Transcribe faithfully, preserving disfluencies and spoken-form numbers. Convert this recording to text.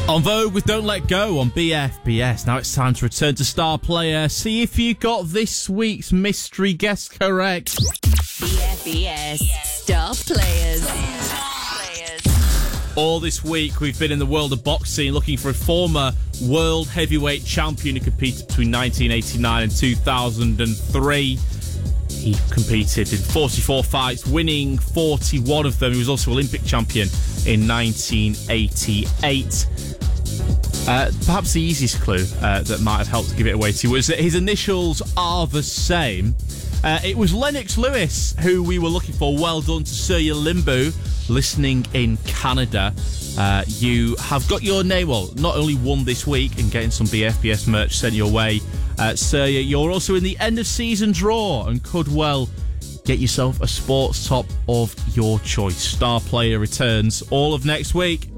On Vogue with Don't Let Go on B F B S. Now it's time to return to Star Player. See if you got this week's mystery guest correct. B F B S Star Players. All this week we've been in the world of boxing looking for a former world heavyweight champion who competed between nineteen eighty-nine and two thousand three. He competed in forty-four fights, winning forty-one of them. He was also Olympic champion in nineteen eighty-eight. Uh, perhaps the easiest clue uh, that might have helped to give it away to you was that his initials are the same. Uh, it was Lennox Lewis who we were looking for. Well done to Surya Limbu, listening in Canada. Uh, you have got your name, well, not only won this week and getting some B F B S merch sent your way, uh, Surya, you're also in the end of season draw and could well get yourself a sports top of your choice. Star Player returns all of next week.